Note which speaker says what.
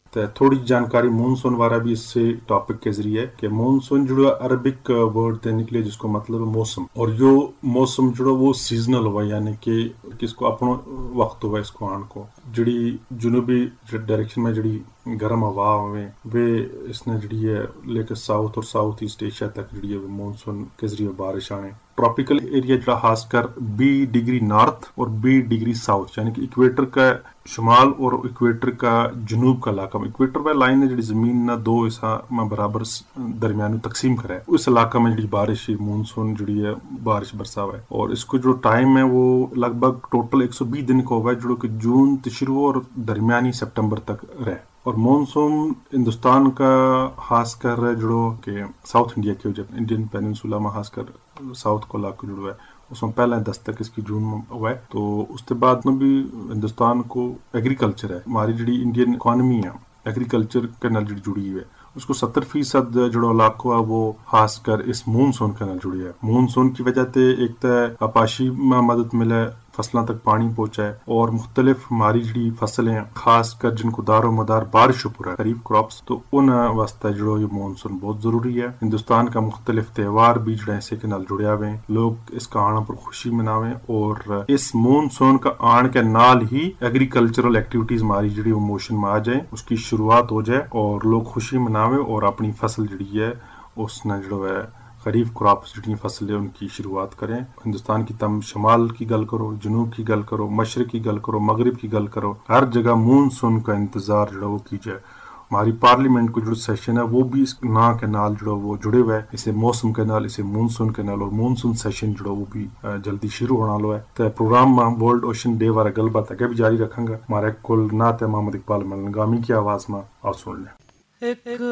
Speaker 1: تو تھوڑی جانکاری مونسون وارا بھی اس سے ٹاپک کے ذریعے کہ مونسون جڑا عربک ورڈ تے نکلے جس کو مطلب ہے موسم، اور یہ موسم جڑا وہ سیزنل ہوا، یعنی کہ کس کو اپنا وقت ہوا اس کو آن کو جڑی جنوبی ڈائریکشن میں جڑی گرم ہوا ہوئے وہ اس نے جڑی ہے لے کے ساؤتھ اور ساؤتھ ایسٹ ایشیا تک جڑی ہے مونسون کے ذریعے بارش آنے. ٹراپیکل ایریا جڑا خاص کر 20 ڈگری نارتھ اور 20 ڈگری ساؤتھ، یعنی کہ ایکویٹر کا شمال اور ایکویٹر کا جنوب کا علاقہ میں، ایکویٹر میں لائن ہے جڑی زمین نہ دو حصہ میں برابر درمیان تقسیم کرے، اس علاقہ میں جڑی بارش مونسون جڑی ہے بارش برساوا ہے. اور اس کو جو ٹائم ہے وہ لگ بھگ ٹوٹل 120 دن کا ہوا ہے، جو کہ جون تے شروع اور درمیانی سپٹمبر تک رہے. اور مونسون ہندوستان کا خاص کر جڑو کہ ساؤتھ انڈیا کے جب انڈین پیننسولا میں خاص کر ساؤتھ کو علاقہ جڑو ہے اس میں پہلے دستک اس کی جون میں ہوا ہے. تو اس کے بعد میں بھی ہندوستان کو ایگریکلچر ہے، ہماری جڑی انڈین اکانومی ہے ایگریکلچر کے نال جڑی ہوئی ہے، اس کو 70% جڑا علاقہ ہے وہ خاص کر اس مونسون کے نال جڑی ہے. مونسون کی وجہ تے ایک تو آپاشی میں مدد ملے، فصلوں تک پانی پہنچائے، اور مختلف ہماری جڑی فصلیں خاص کر جن کو دار و مدار بارش پر ہے خریف کراپس، تو ان واسطے جڑو یہ مونسون بہت ضروری ہے. ہندوستان کا مختلف تہوار بھی جڑے ایسے کے نال جڑیا ہوئے، لوگ اس کا آنا پر خوشی مناویں، اور اس مونسون کا آن کے نال ہی ایگریکلچرل ایکٹیویٹیز ہماری جڑی وہ موشن میں آ جائیں، اس کی شروعات ہو جائے اور لوگ خوشی مناویں اور اپنی فصل جڑی ہے اس نے جڑو ہے خریف کراپس جتنی فصلیں ان کی شروعات کریں. ہندوستان کی تم شمال کی گل کرو، جنوب کی گل کرو، مشرق کی گل کرو، مغرب کی گل کرو، ہر جگہ مونسون کا انتظار جڑا وہ کیجائے. ہماری پارلیمنٹ کو جو سیشن ہے وہ بھی اس نا کے نال جڑا وہ جڑے ہوئے، اسے موسم کے نال، اسے مونسون کے نال، اور مونسون سیشن جڑا وہ بھی جلدی شروع ہونا لو ہے. تو پروگرام میں ورلڈ اوشن ڈے وارا گل بات اگے بھی جاری رکھاں گا. ہمارے کل نعت محمد اقبال ملنگامی کی آواز میں آپ سن لیں.